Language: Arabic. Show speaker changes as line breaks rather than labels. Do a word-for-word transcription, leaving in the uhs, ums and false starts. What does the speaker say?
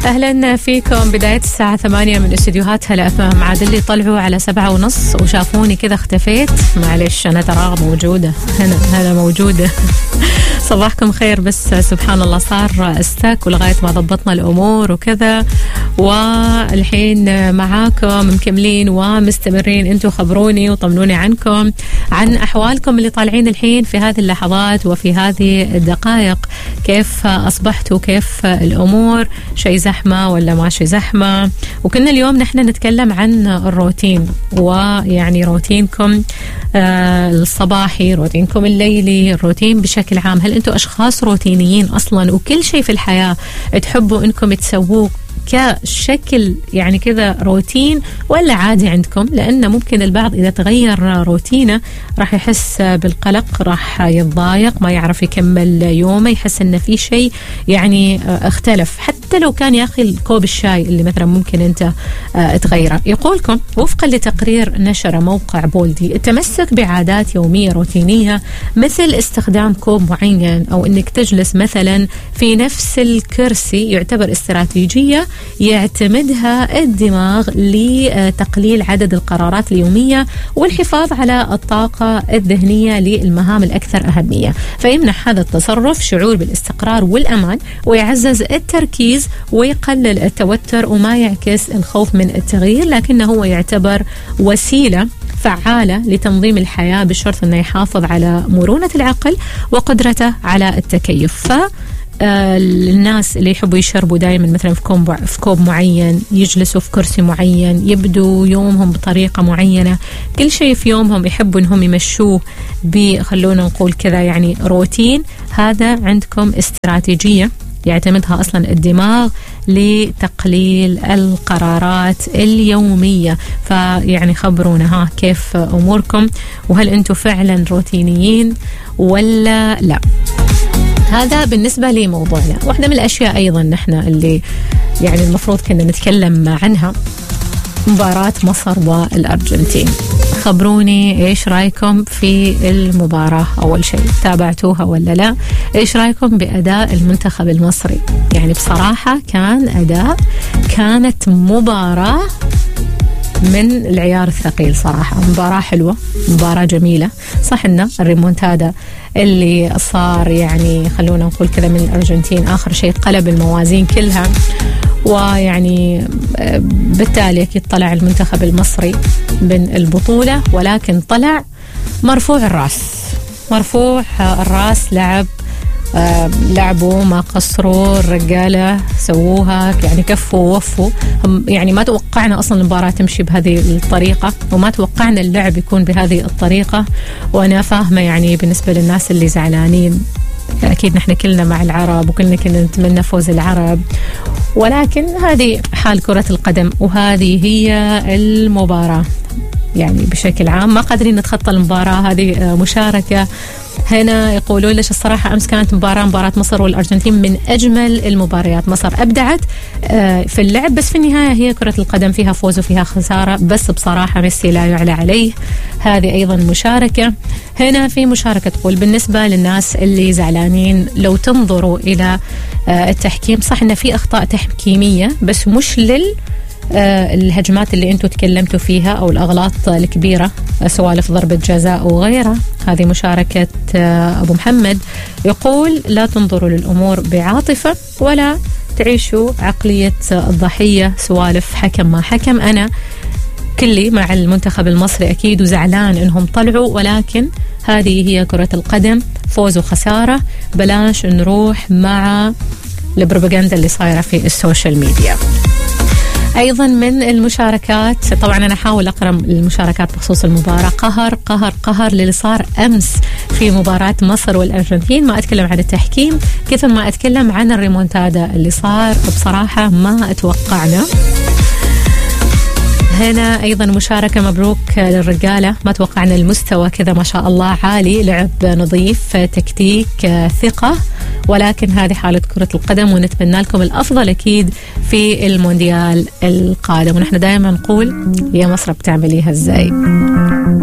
أهلا فيكم. بداية الساعة ثمانية من استديوهات هلا اف ام. عاد اللي طلعوا على سبعة ونص وشافوني كذا اختفيت، معلش أنا ترى موجودة هنا هنا موجودة. صباحكم خير. بس سبحان الله صار استك ولغاية ما ضبطنا الأمور وكذا، والحين معاكم مكملين ومستمرين. انتوا خبروني وطمنوني عنكم، عن أحوالكم اللي طالعين الحين في هذه اللحظات وفي هذه الدقائق. كيف أصبحتوا؟ كيف الأمور؟ شيء زحمة ولا ماشي زحمة؟ وكنا اليوم نحن نتكلم عن الروتين، ويعني روتينكم آه الصباحي، روتينكم الليلي، الروتين بشكل عام. هل أنتوا أشخاص روتينيين أصلا وكل شيء في الحياة تحبوا أنكم تسووه كشكل يعني كذا روتين، ولا عادي عندكم؟ لأن ممكن البعض إذا تغير روتينه راح يحس بالقلق، راح يتضايق، ما يعرف يكمل يومه، يحس إن في شيء يعني اختلف، حتى لو كان يا أخي الكوب الشاي اللي مثلا ممكن أنت تغيره. يقولكم وفقا لتقرير نشر موقع بولدي، التمسك بعادات يومية روتينية مثل استخدام كوب معين أو أنك تجلس مثلا في نفس الكرسي يعتبر استراتيجية يعتمدها الدماغ لتقليل عدد القرارات اليومية والحفاظ على الطاقة الذهنية للمهام الأكثر أهمية. فيمنح هذا التصرف شعور بالاستقرار والأمان، ويعزز التركيز ويقلل التوتر، وما يعكس الخوف من التغيير، لكنه هو يعتبر وسيلة فعالة لتنظيم الحياة بشرط أنه يحافظ على مرونة العقل وقدرته على التكيف. ف آه الناس اللي يحبوا يشربوا دائما مثلا في كوب في كوب معين، يجلسوا في كرسي معين، يبدوا يومهم بطريقة معينة، كل شيء في يومهم يحبوا انهم يمشوه بخلونا نقول كذا يعني روتين. هذا عندكم استراتيجية يعتمدها أصلا الدماغ لتقليل القرارات اليومية. فيعني خبرونا ها كيف أموركم، وهل أنتم فعلا روتينيين ولا لا؟ هذا بالنسبة لي موضوعنا. واحدة من الأشياء أيضا نحن اللي يعني المفروض كنا نتكلم عنها مباراة مصر والأرجنتين. خبروني إيش رأيكم في المباراة؟ أول شيء تابعتوها ولا لا؟ إيش رأيكم بأداء المنتخب المصري؟ يعني بصراحة كان أداء، كانت مباراة من العيار الثقيل صراحة. مباراة حلوة، مباراة جميلة. صح إن الريمونتادا اللي صار يعني خلونا نقول كذا من الأرجنتين آخر شيء قلب الموازين كلها، ويعني بالتالي أكيد طلع المنتخب المصري من البطولة، ولكن طلع مرفوع الرأس، مرفوع الرأس. لعب آه لعبوا ما قصروا، الرجالة سووها يعني كفوا ووفوا. يعني ما توقعنا أصلا المباراة تمشي بهذه الطريقة، وما توقعنا اللعب يكون بهذه الطريقة. وأنا فاهمة يعني بالنسبة للناس اللي زعلانين، أكيد نحن كلنا مع العرب وكلنا كنا نتمنى فوز العرب، ولكن هذه حال كرة القدم وهذه هي المباراة يعني بشكل عام. ما قادرين نتخطى المباراة هذه. مشاركة هنا يقولون ليش الصراحة أمس كانت مباراة مباراة مصر والأرجنتين من أجمل المباريات. مصر أبدعت في اللعب، بس في النهاية هي كرة القدم فيها فوز وفيها خسارة، بس بصراحة ميسي لا يعلى عليه. هذه أيضا مشاركة. هنا في مشاركة تقول بالنسبة للناس اللي زعلانين، لو تنظروا إلى التحكيم، صح إن في أخطاء تحكيمية بس مش لل الهجمات اللي انتم تكلمتوا فيها او الاغلاط الكبيره، سوالف ضربه جزاء وغيرها. هذه مشاركه ابو محمد، يقول لا تنظروا للامور بعاطفه ولا تعيشوا عقليه الضحيه، سوالف حكم ما حكم. انا كلي مع المنتخب المصري اكيد وزعلان انهم طلعوا، ولكن هذه هي كره القدم، فوز وخساره. بلاش نروح مع البروباغندا اللي صايره في السوشيال ميديا. أيضا من المشاركات، طبعا أنا أحاول أقرأ المشاركات بخصوص المباراة. قهر قهر قهر للي صار أمس في مباراة مصر والأرجنتين. ما أتكلم عن التحكيم كثر ما أتكلم عن الريمونتادا اللي صار، بصراحة ما أتوقعنا. هنا أيضا مشاركة مبروك للرجالة، ما توقعنا المستوى كذا ما شاء الله عالي، لعب نظيف، تكتيك، ثقة، ولكن هذه حالة كرة القدم، ونتمنى لكم الأفضل أكيد في المونديال القادم. ونحن دائما نقول يا مصر بتعمليها إزاي.